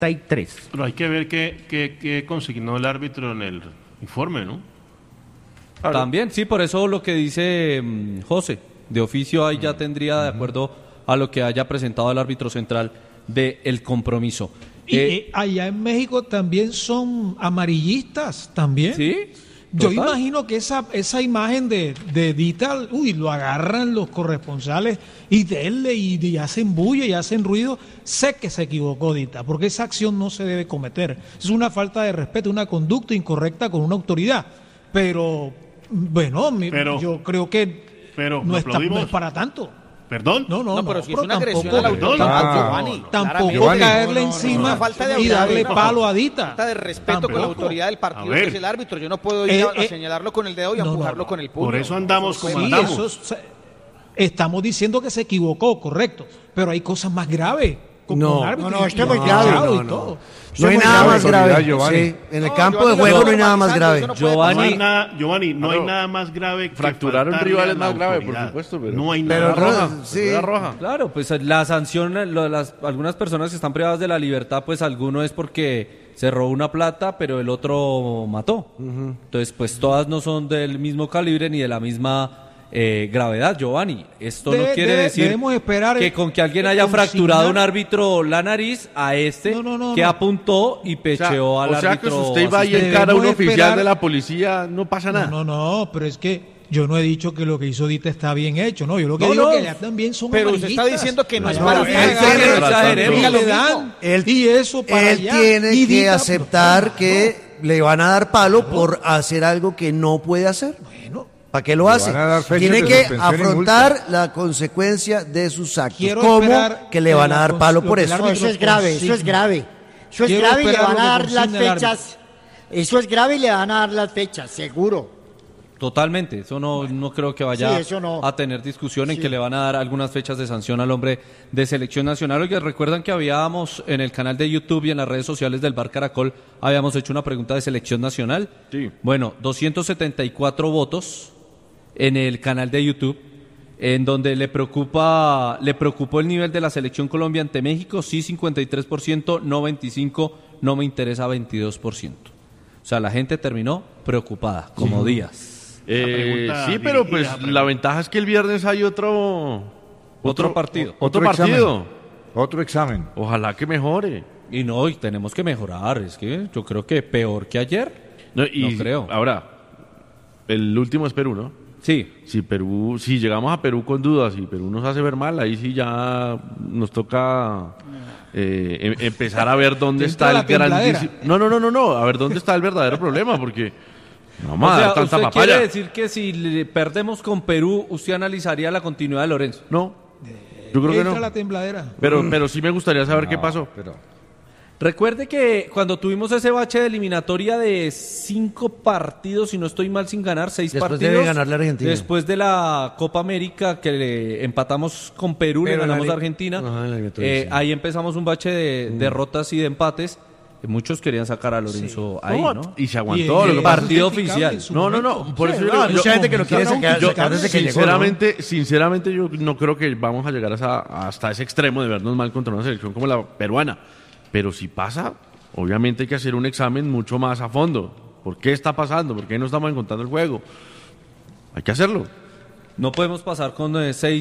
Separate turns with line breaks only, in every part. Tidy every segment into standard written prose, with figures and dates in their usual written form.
Pero hay que ver qué consignó el árbitro en el informe, ¿no?
Claro. También, sí, por eso lo que dice José, de oficio ahí ya tendría, de acuerdo a lo que haya presentado el árbitro central del compromiso.
Y allá en México también son amarillistas, también.
Sí.
Yo
Total.
imagino que esa imagen de Dita, lo agarran los corresponsales y denle y hacen bulla y hacen ruido. Sé que se equivocó Dita, porque esa acción no se debe cometer. Es una falta de respeto, una conducta incorrecta con una autoridad. Pero, bueno, yo creo que no es para tanto.
¿Perdón?
No,
pero si es una agresión a la autoridad, Giovanni.
Tampoco caerle encima y darle palo a Dita.
Falta de respeto con la autoridad del partido que es el árbitro. Yo no puedo ir a señalarlo con el dedo y empujarlo con el puño.
Por eso andamos como andamos.
Estamos diciendo que se equivocó, correcto. Pero hay cosas más graves.
No, esto es muy grave.
No
hay nada más grave. Sí, en el campo de juego no hay nada más grave.
Giovanni, no hay nada más grave que
fracturar a un rival es más grave, por supuesto, pero
no hay nada
roja. Claro, pues la sanción, algunas personas que están privadas de la libertad, pues alguno es porque se robó una plata, pero el otro mató. Entonces, pues todas no son del mismo calibre ni de la misma gravedad, Giovanni. Esto no quiere decir que con que alguien haya fracturado un árbitro la nariz a que apuntó y pecheó al árbitro.
O sea que si usted iba y encara a un oficial de la policía, no pasa nada.
No, pero es que yo no he dicho que lo que hizo Dita está bien hecho, no. Yo lo que digo es que ya también son
pero usted está diciendo que no es para
él tiene que aceptar que le van a dar palo por hacer algo que no puede hacer. ¿Para qué lo hace? Tiene que afrontar la consecuencia de sus actos. ¿Cómo que le van a dar palo por eso?
Eso es grave, eso es grave. Eso es grave y le van a dar las fechas. Eso es grave y le van a dar las fechas, seguro.
Totalmente, eso no creo que vaya a tener discusión en que le van a dar algunas fechas de sanción al hombre de selección nacional. Oye, recuerdan que habíamos en el canal de YouTube y en las redes sociales del Bar Caracol, habíamos hecho una pregunta de selección nacional.
Sí.
Bueno, 274 votos en el canal de YouTube, en donde le preocupó el nivel de la selección Colombia ante México, sí 53%, no 25%, no me interesa 22%. O sea, la gente terminó preocupada, como Díaz.
Sí, pero pues la ventaja es que el viernes hay otro
partido.
Otro examen.
Ojalá que mejore.
Y tenemos que mejorar. Es que yo creo que peor que ayer. No creo.
Ahora, el último es Perú, ¿no?
Sí.
Si llegamos a Perú con dudas y Perú nos hace ver mal, ahí sí ya nos toca empezar a ver dónde está el grandísimo. No, a ver dónde está el verdadero problema, porque no vamos a dar tanta papaya.
¿Usted quiere decir que si perdemos con Perú, usted analizaría la continuidad de Lorenzo?
No, yo creo que no.
La tembladera.
Pero sí me gustaría saber qué pasó.
Recuerde que cuando tuvimos ese bache de eliminatoria de 5 partidos, si no estoy mal, sin ganar, 6 partidos.
Después de ganar la Argentina.
Después de la Copa América, que le empatamos con Perú, le ganamos a Argentina. Ahí empezamos un bache de derrotas y de empates. Muchos querían sacar a Lorenzo ahí, ¿no?
Y se aguantó.
El partido oficial.
No. Por eso
mucha gente que lo quiere sacar desde que llegó,
sinceramente, yo no creo que vamos a llegar hasta ese extremo de vernos mal contra una selección como la peruana. Pero si pasa, obviamente hay que hacer un examen mucho más a fondo. ¿Por qué está pasando? ¿Por qué no estamos encontrando el juego? Hay que hacerlo.
No podemos pasar con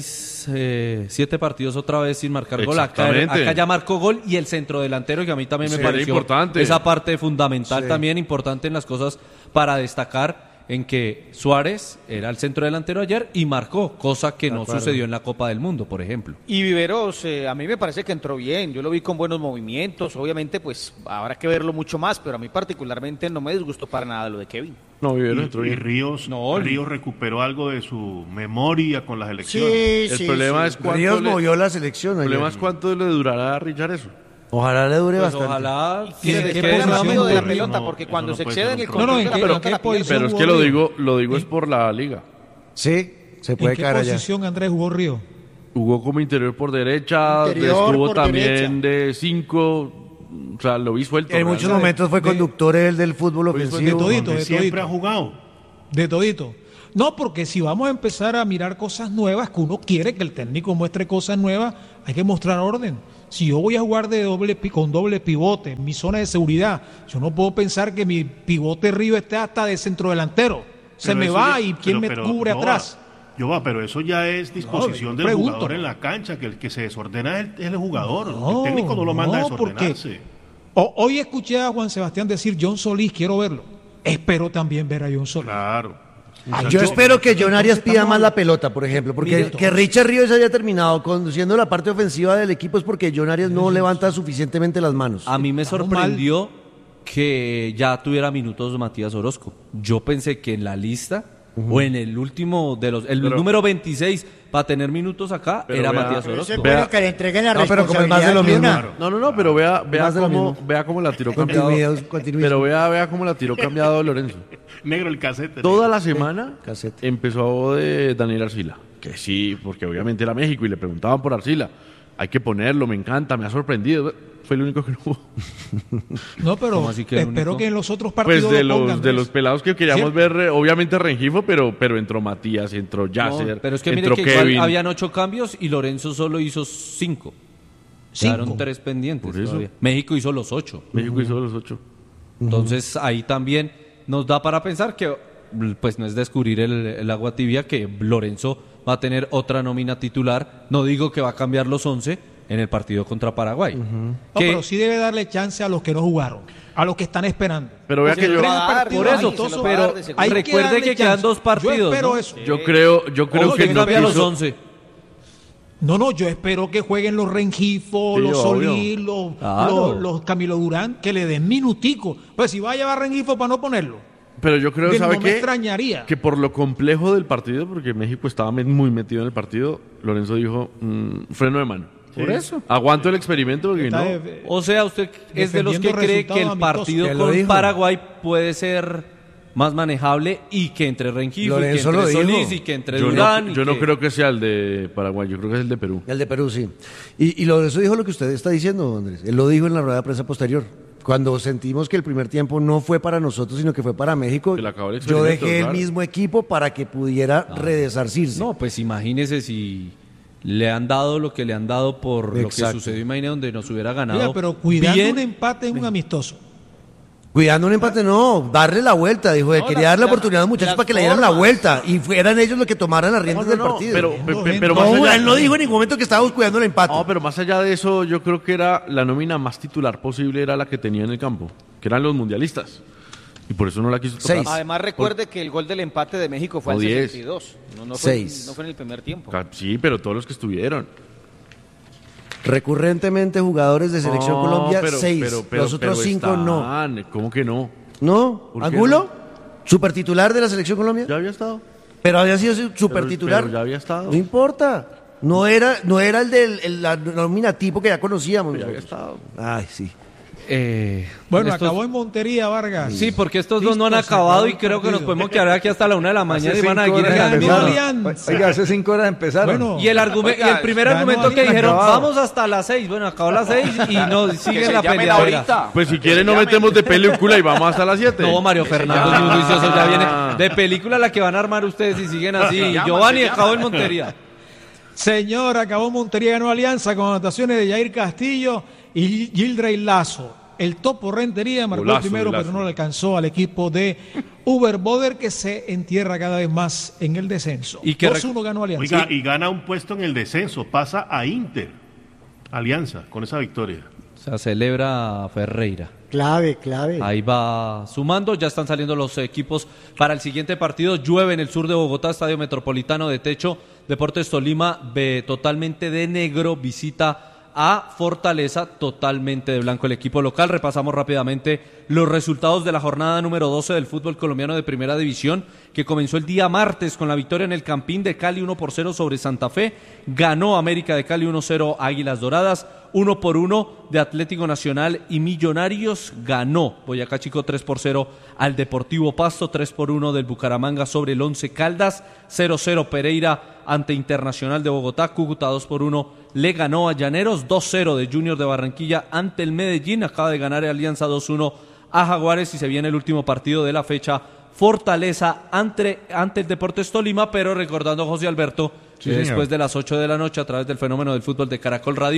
7 partidos otra vez sin marcar gol. Acá ya marcó gol y el centrodelantero, que a mí también me pareció
importante.
Esa parte fundamental, también importante en las cosas para destacar, en que Suárez era el centrodelantero ayer y marcó, cosa que no sucedió en la Copa del Mundo, por ejemplo.
Y Viveros, a mí me parece que entró bien, yo lo vi con buenos movimientos, obviamente pues habrá que verlo mucho más, pero a mí particularmente no me disgustó para nada lo de Kevin.
No, Viveros entró bien.
Y Ríos recuperó algo de su memoria con las elecciones.
El problema es cuánto
Ríos movió la selección.
El problema es cuánto le durará a Richard eso.
Ojalá le dure bastante.
Ojalá
tiene que ver rápido de la pelota, porque cuando se excede en el control de la pelota,
pero es que lo digo es por la liga.
Sí, se puede caer allá.
¿En qué posición Andrés jugó Río?
Jugó como interior por derecha, estuvo también de 5, o sea, lo vi suelto.
En muchos momentos fue conductor del fútbol ofensivo.
De todito.
Siempre ha jugado.
De todito. No, porque si vamos a empezar a mirar cosas nuevas, que uno quiere que el técnico muestre cosas nuevas, hay que mostrar orden. Si yo voy a jugar con doble pivote en mi zona de seguridad, yo no puedo pensar que mi pivote Río esté hasta de centrodelantero. Se me va y ¿quién me cubre atrás?
Pero eso ya es disposición del jugador en la cancha, que el que se desordena es el jugador. El técnico no lo manda a desordenarse.
Hoy escuché a Juan Sebastián decir John Solís, quiero verlo. Espero también ver a John Solís.
Claro.
Yo espero que John Arias pida más la pelota, por ejemplo, porque que Richard Ríos haya terminado conduciendo la parte ofensiva del equipo es porque John Arias no levanta suficientemente las manos.
A mí me sorprendió que ya tuviera minutos Matías Orozco. Yo pensé que en la lista o en el último número 26 para tener minutos acá era Matías Orozco.
Espero que le entreguen la responsabilidad.
Pero como es más de lo mismo.
No, pero vea cómo la tiró cambiado. Pero vea cómo la tiró cambiado Lorenzo.
Negro el casete.
Toda la semana empezó de Daniel Arcila. Que sí, porque obviamente era México y le preguntaban por Arcila. Hay que ponerlo, me encanta, me ha sorprendido. Fue el único que no hubo.
No, pero espero que en los otros partidos
pues de los pelados que queríamos ver, obviamente Rengifo, pero entró Matías, entró Yasser,
pero es que
entró
mire que
Kevin.
Igual habían 8 cambios y Lorenzo solo hizo 5. Quedaron 3 pendientes todavía. México hizo los 8. Entonces ahí también nos da para pensar que pues no es descubrir el agua tibia, que Lorenzo va a tener otra nómina titular. No digo que va a cambiar los 11 en el partido contra Paraguay.
Pero sí debe darle chance a los que no jugaron, a los que están esperando.
Pero vea que
recuerde que quedan 2 partidos.
Yo espero eso.
Yo creo que no
cambia los 11.
No, yo espero que jueguen los Rengifo, los Solís, los Camilo Durán, que le den minutico. Pues si va a llevar Rengifo para no ponerlo.
Pero yo creo, ¿sabe qué?
Me extrañaría.
Que por lo complejo del partido, porque México estaba muy metido en el partido, Lorenzo dijo, freno de mano.
Por eso.
Aguanto el experimento porque no.
O sea, usted es de los que cree que el partido con Paraguay puede ser más manejable y que entre Rengifo, y que entre Solís y que entre Durán.
Yo no creo que sea el de Paraguay, yo creo que es el de Perú.
El de Perú, sí. Y Lorenzo dijo lo que usted está diciendo, Andrés. Él lo dijo en la rueda de prensa posterior. Cuando sentimos que el primer tiempo no fue para nosotros, sino que fue para México, yo dejé el mismo equipo para que pudiera redesarcirse.
No, pues imagínese si le han dado lo que le han dado por lo que sucedió, imagínese donde nos hubiera ganado.
Mira, pero cuidando un empate en un amistoso.
Cuidando un empate, no, darle la vuelta, dijo. Quería darle la oportunidad a los muchachos para que le dieran la vuelta y fueran ellos los que tomaran las riendas del partido.
Pero más allá,
él no dijo en ningún momento que estábamos cuidando el empate.
No, pero más allá de eso, yo creo que era la nómina más titular posible, era la que tenía en el campo, que eran los mundialistas. Y por eso no la quiso tocar.
6.
Además, recuerde que el gol del empate de México fue al 62. No fue en el primer tiempo.
Sí, pero todos los que estuvieron.
Recurrentemente jugadores de Selección Colombia, 6. Los otros 5 no.
¿Cómo que no?
¿No? ¿Angulo? ¿Supertitular de la Selección Colombia?
Ya había estado.
Pero había sido supertitular.
Pero ya había estado.
No importa. No era el de la nómina tipo que ya conocíamos.
Pero ya había estado.
Ay, sí.
Bueno, acabó en Montería, Vargas.
Sí, porque estos dos no han acabado y creo que nos podemos quedar aquí hasta la 1 de la mañana y van a seguir
Oiga, hace 5 horas empezaron.
Bueno,
y el primer argumento que dijeron, vamos hasta las 6. Bueno, acabó las 6 y no sigue la peleadera.
Pues si quieren, nos metemos de película y vamos hasta las 7.
No, Mario Fernando es muy juicioso, ya viene de película la que van a armar ustedes si siguen así. Giovanni acabó en Montería.
Señor, acabó Montería, ganó Alianza con anotaciones de Jair Castillo y Gildrey Lazo. El Topo Rentería marcó el primero, pero no le alcanzó al equipo de Uber Boder, que se entierra cada vez más en el descenso.
Y
2-1 ganó Alianza.
Oiga, y gana un puesto en el descenso, pasa a Inter, Alianza, con esa victoria.
O sea, celebra Ferreira.
Clave.
Ahí va sumando, ya están saliendo los equipos para el siguiente partido. Llueve en el sur de Bogotá, Estadio Metropolitano de techo. Deportes Tolima, totalmente de negro, visita a Fortaleza, totalmente de blanco el equipo local. Repasamos rápidamente los resultados de la jornada número 12 del fútbol colombiano de Primera División, que comenzó el día martes con la victoria en el Campín de Cali 1-0 sobre Santa Fe. Ganó América de Cali 1-0 Águilas Doradas. 1-1 de Atlético Nacional y Millonarios. Ganó Boyacá Chico 3-0 al Deportivo Pasto. 3-1 del Bucaramanga sobre el Once Caldas. 0-0 Pereira ante Internacional de Bogotá. Cúcuta 2-1 le ganó a Llaneros. 2-0 de Junior de Barranquilla ante el Medellín. Acaba de ganar Alianza 2-1 a Jaguares y se viene el último partido de la fecha. Fortaleza ante el Deportes Tolima, pero recordando, José Alberto, que después de las 8 de la noche a través del fenómeno del fútbol de Caracol Radio,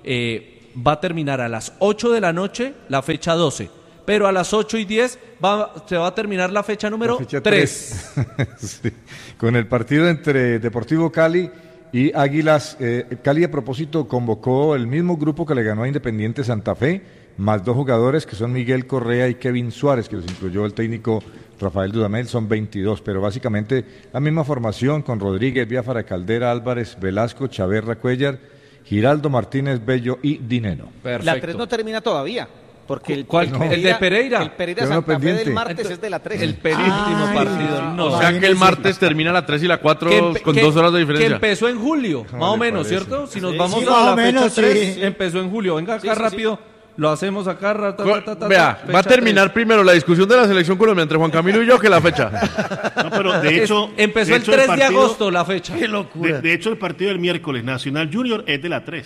va a terminar a las 8 de la noche la fecha 12, pero a las 8:10 se va a terminar la fecha número 3.
Sí. Con el partido entre Deportivo Cali y Águilas. Cali, a propósito, convocó el mismo grupo que le ganó a Independiente Santa Fe, más 2 jugadores que son Miguel Correa y Kevin Suárez, que los incluyó el técnico Rafael Dudamel. Son 22, pero básicamente la misma formación con Rodríguez, Biafara, Caldera, Álvarez, Velasco, Chaverra, Cuellar, Giraldo, Martínez, Bello y Dineno.
Perfecto. La 3 no termina todavía. Porque
el de Pereira.
El Pereira Santa Fe del martes es de la 3.
El penúltimo partido. No.
O sea que el martes termina la 3 y la 4 con 2 horas de diferencia.
Que empezó en julio, más o menos, ¿cierto? Si nos vamos a la fecha 3, empezó en julio. Venga acá rápido. Lo hacemos acá.
Vea, va a terminar primero la discusión de la selección Colombia entre Juan Camilo y yo que la fecha.
No, pero de hecho...
Empezó el 3 de agosto la fecha.
¡Qué locura!
De hecho, el partido del miércoles, Nacional Junior, es de la 3.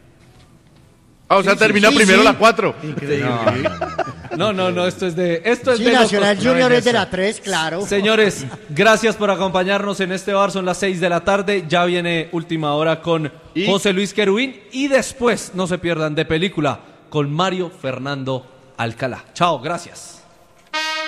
O sea, termina primero la 4.
Increíble.
No, esto es de
Nacional Junior es de la 3, claro.
Señores, gracias por acompañarnos en este bar. Son las 6 de la tarde. Ya viene Última Hora con José Luis Querubín. Y después, no se pierdan, de película con Mario Fernando Alcalá. Chao, gracias.